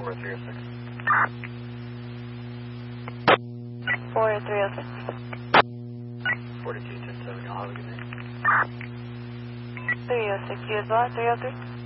4306. 4306. 4210-7, y'all have a good day. 306, you as well, 303?